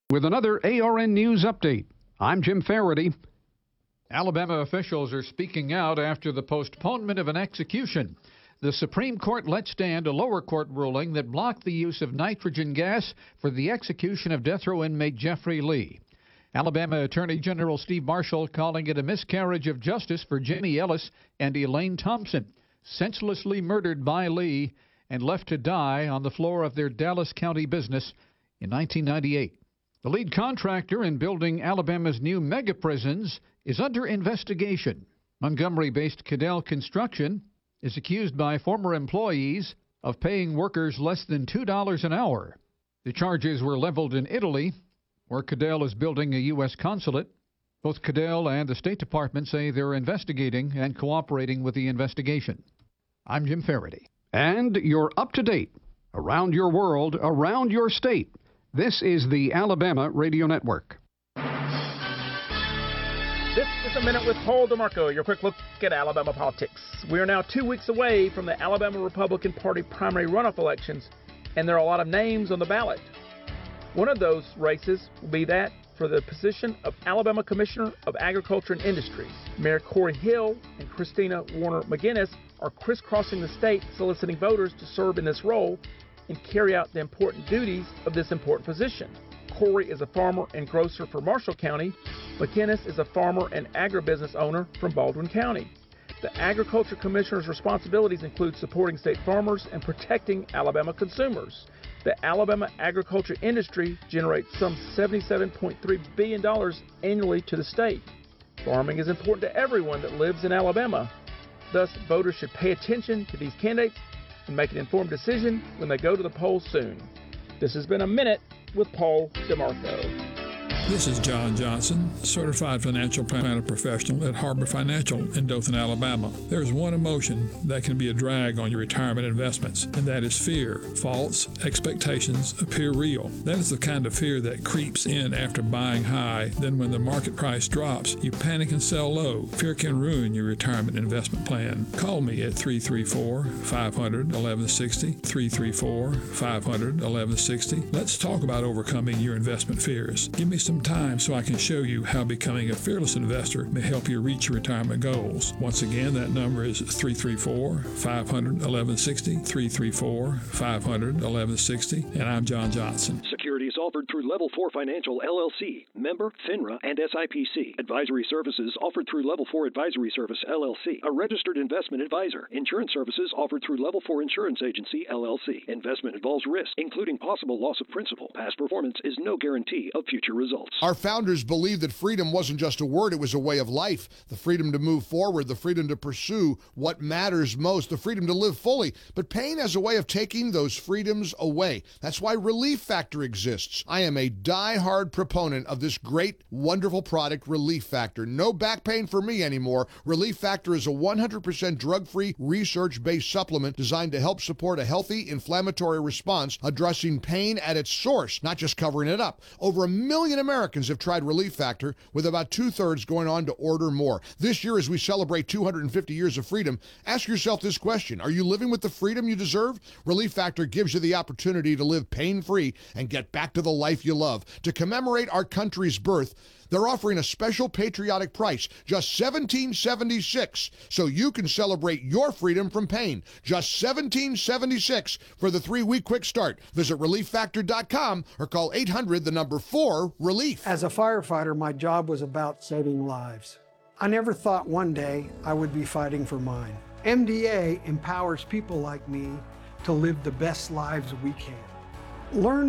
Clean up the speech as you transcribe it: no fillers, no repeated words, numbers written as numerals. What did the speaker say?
With another ARN News update, I'm Jim Faraday. Alabama officials are speaking out after the postponement of an execution. The Supreme Court let stand a lower court ruling that blocked the use of nitrogen gas for the execution of death row inmate Jeffrey Lee. Alabama Attorney General Steve Marshall calling it a miscarriage of justice for Jamie Ellis and Elaine Thompson, senselessly murdered by Lee and left to die on the floor of their Dallas County business in 1998. The lead contractor in building Alabama's new mega prisons is under investigation. Montgomery-based Cadell Construction is accused by former employees of paying workers less than $2 an hour. The charges were leveled in Italy, where Cadell is building a U.S. consulate. Both Cadell and the State Department say they're investigating and cooperating with the investigation. I'm Jim Faraday. And you're up to date. Around your world, around your state. This is the Alabama Radio Network. This is A Minute with Paul DeMarco, your quick look at Alabama politics. We are now 2 weeks away from the Alabama Republican Party primary runoff elections, and there are a lot of names on the ballot. One of those races will be that for the position of Alabama Commissioner of Agriculture and Industries. Mayor Corey Hill and Christina Warner McGinnis are crisscrossing the state soliciting voters to serve in this role and carry out the important duties of this important position. Corey is a farmer and grocer for Marshall County. McGinnis is a farmer and agribusiness owner from Baldwin County. The Agriculture Commissioner's responsibilities include supporting state farmers and protecting Alabama consumers. The Alabama agriculture industry generates some $77.3 billion annually to the state. Farming is important to everyone that lives in Alabama. Thus, voters should pay attention to these candidates and make an informed decision when they go to the polls soon. This has been A Minute with Paul DeMarco. This is John Johnson, Certified Financial Planner Professional at Harbor Financial in Dothan, Alabama. There's one emotion that can be a drag on your retirement investments, and that is fear. False expectations appear real. That is the kind of fear that creeps in after buying high. Then when the market price drops, you panic and sell low. Fear can ruin your retirement investment plan. Call me at 334-500-1160, 334-500-1160. Let's talk about overcoming your investment fears. Give me some time so I can show you how becoming a fearless investor may help you reach your retirement goals. Once again, that number is 334-500-1160, 334-500-1160, and I'm John Johnson. Securities offered through Level 4 Financial, LLC, member FINRA and SIPC. Advisory services offered through Level 4 Advisory Service, LLC, a registered investment advisor. Insurance services offered through Level 4 Insurance Agency, LLC. Investment involves risk, including possible loss of principal. Past performance is no guarantee of future results. Our founders believed that freedom wasn't just a word, it was a way of life. The freedom to move forward, the freedom to pursue what matters most, the freedom to live fully. But pain has a way of taking those freedoms away. That's why Relief Factor exists. I am a die-hard proponent of this great, wonderful product, Relief Factor. No back pain for me anymore. Relief Factor is a 100% drug-free, research-based supplement designed to help support a healthy inflammatory response, addressing pain at its source, not just covering it up. Over 1 million Americans have tried Relief Factor, with about 2/3 going on to order more. This year, as we celebrate 250 years of freedom, ask yourself this question: are you living with the freedom you deserve? Relief Factor gives you the opportunity to live pain-free and get back to the life you love. To commemorate our country's birth, they're offering a special patriotic price, just $17.76, so you can celebrate your freedom from pain. Just $17.76 for the 3-week quick start. Visit ReliefFactor.com or call 800-4-RELIEF. As a firefighter, my job was about saving lives. I never thought one day I would be fighting for mine. MDA empowers people like me to live the best lives we can. Learn